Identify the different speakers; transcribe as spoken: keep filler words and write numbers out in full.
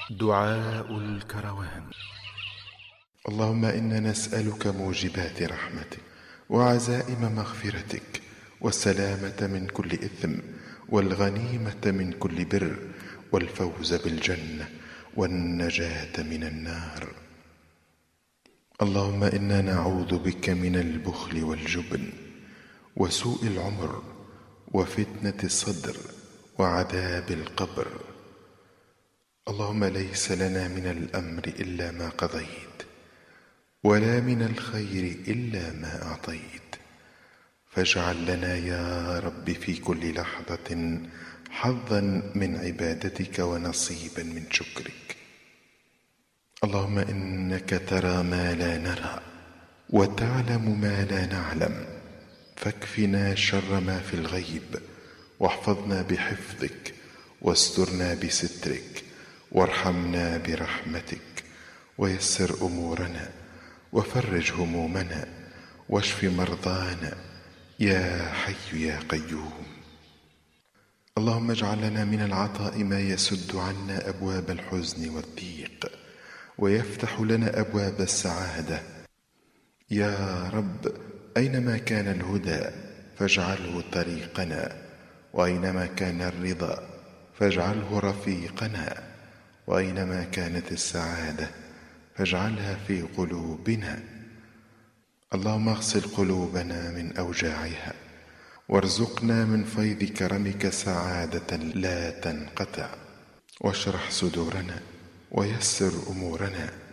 Speaker 1: دعاء الكروان.
Speaker 2: اللهم إنا نسألك موجبات رحمتك وعزائم مغفرتك والسلامة من كل إثم والغنيمة من كل بر والفوز بالجنة والنجاة من النار. اللهم إنا نعوذ بك من البخل والجبن وسوء العمر وفتنة الصدر وعذاب القبر. اللهم ليس لنا من الأمر إلا ما قضيت ولا من الخير إلا ما أعطيت، فاجعل لنا يا رب في كل لحظة حظا من عبادتك ونصيبا من شكرك. اللهم إنك ترى ما لا نرى وتعلم ما لا نعلم، فاكفنا شر ما في الغيب واحفظنا بحفظك واسترنا بسترك وارحمنا برحمتك ويسر أمورنا وفرج همومنا واشف مرضانا يا حي يا قيوم. اللهم اجعل لنا من العطاء ما يسد عنا أبواب الحزن والضيق ويفتح لنا أبواب السعادة. يا رب أينما كان الهدى فاجعله طريقنا، وأينما كان الرضا فاجعله رفيقنا، وأينما كانت السعادة فاجعلها في قلوبنا. اللهم اغسل قلوبنا من أوجاعها وارزقنا من فيض كرمك سعادة لا تنقطع، واشرح صدورنا ويسر أمورنا